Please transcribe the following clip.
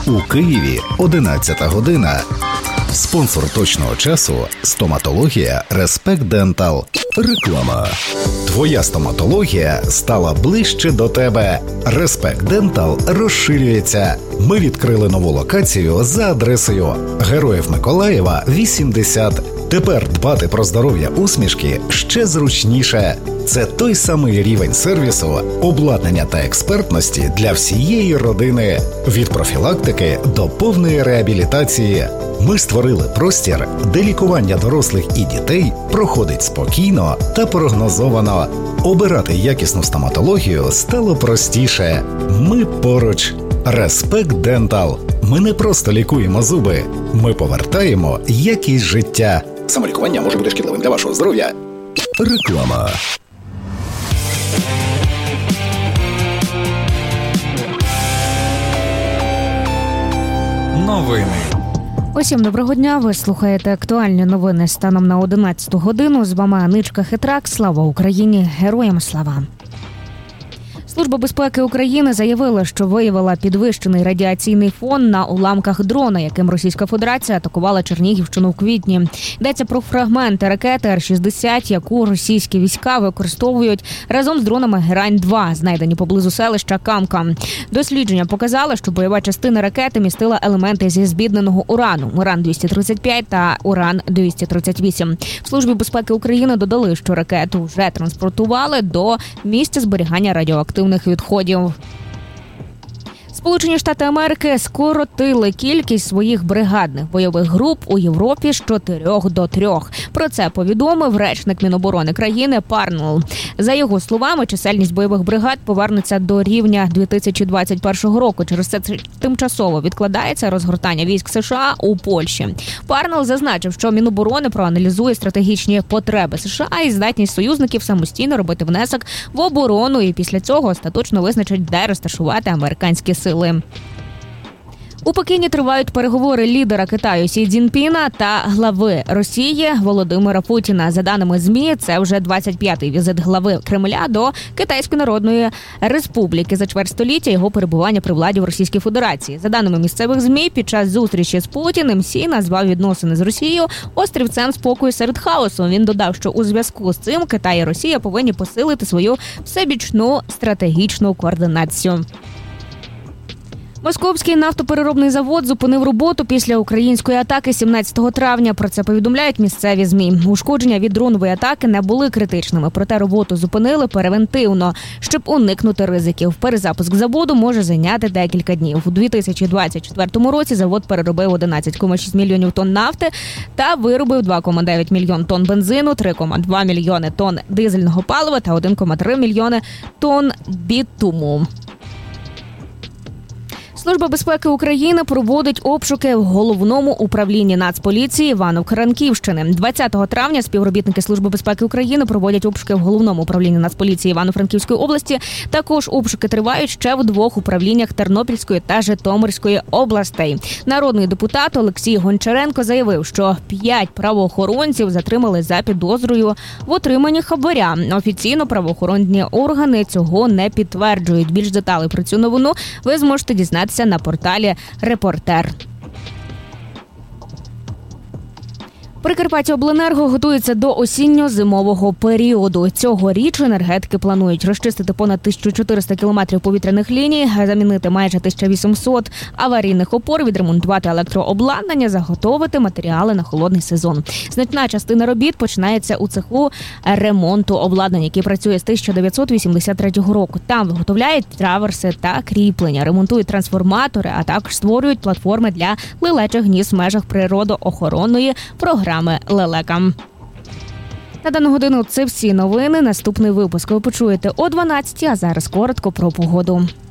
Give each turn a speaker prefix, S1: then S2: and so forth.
S1: У Києві 11 година. Спонсор точного часу – стоматологія Respect Dental. Реклама. Твоя стоматологія стала ближче до тебе. Respect Dental розширюється. Ми відкрили нову локацію за адресою Героїв Миколаєва, 80. Тепер дбати про здоров'я усмішки ще зручніше. Це той самий рівень сервісу, обладнання та експертності для всієї родини. Від профілактики до повної реабілітації. Ми створили простір, де лікування дорослих і дітей проходить спокійно та прогнозовано. Обирати якісну стоматологію стало простіше. Ми поруч. Respect Dental. Ми не просто лікуємо зуби. Ми повертаємо якість життя. Самолікування може бути шкідливим для вашого здоров'я. Реклама.
S2: Новини.
S3: Усім доброго дня, ви слухаєте актуальні новини станом на 11 годину. З вами Аничка Хитрак. Слава Україні! Героям слава! Служба безпеки України заявила, що виявила підвищений радіаційний фон на уламках дрона, яким Російська Федерація атакувала Чернігівщину в квітні. Йдеться про фрагменти ракети Р-60, яку російські війська використовують разом з дронами Герань-2, знайдені поблизу селища Камка. Дослідження показало, що бойова частина ракети містила елементи зі збідненого урану – уран-235 та уран-238. В Службі безпеки України додали, що ракету вже транспортували до місця зберігання радіоактивних відходів. Сполучені Штати Америки скоротили кількість своїх бригадних бойових груп у Європі з 4 до 3. Про це повідомив речник Міноборони країни Парнелл. За його словами, чисельність бойових бригад повернеться до рівня 2021 року. Через це тимчасово відкладається розгортання військ США у Польщі. Парнелл зазначив, що Міноборони проаналізує стратегічні потреби США і здатність союзників самостійно робити внесок в оборону і після цього остаточно визначить, де розташувати американські сили. У Пекіні тривають переговори лідера Китаю Сі Цзіньпіна та глави Росії Володимира Путіна. За даними ЗМІ, це вже 25-й візит глави Кремля до Китайської Народної Республіки за чверть століття його перебування при владі в Російській Федерації. За даними місцевих ЗМІ, під час зустрічі з Путіним Сі назвав відносини з Росією острівцем спокою серед хаосу. Він додав, що у зв'язку з цим Китай і Росія повинні посилити свою всебічну стратегічну координацію. Московський нафтопереробний завод зупинив роботу після української атаки 17 травня. Про це повідомляють місцеві ЗМІ. Ушкодження від дронової атаки не були критичними, проте роботу зупинили превентивно, щоб уникнути ризиків. Перезапуск заводу може зайняти декілька днів. У 2024 році завод переробив 11,6 мільйонів тонн нафти та виробив 2,9 мільйон тонн бензину, 3,2 мільйони тонн дизельного палива та 1,3 мільйони тонн бітуму. Служба безпеки України проводить обшуки в головному управлінні Нацполіції Івано-Франківщини. 20 травня співробітники Служби безпеки України проводять обшуки в головному управлінні Нацполіції Івано-Франківської області. Також обшуки тривають ще в 2 управліннях Тернопільської та Житомирської областей. Народний депутат Олексій Гончаренко заявив, що 5 правоохоронців затримали за підозрою в отриманні хабаря. Офіційно правоохоронні органи цього не підтверджують. Більш деталей про цю новину ви зможете дізнатися на порталі «Репортер». Прикарпаттяобленерго готується до осінньо-зимового періоду. Цьогоріч енергетики планують розчистити понад 1400 кілометрів повітряних ліній, замінити майже 1800 аварійних опор, відремонтувати електрообладнання, заготовити матеріали на холодний сезон. Значна частина робіт починається у цеху ремонту обладнання, який працює з 1983 року. Там виготовляють траверси та кріплення, ремонтують трансформатори, а також створюють платформи для лелечих гнізд в межах природоохоронної програми «Лелека». На дану годину це всі новини. Наступний випуск ви почуєте о 12, а зараз коротко про погоду.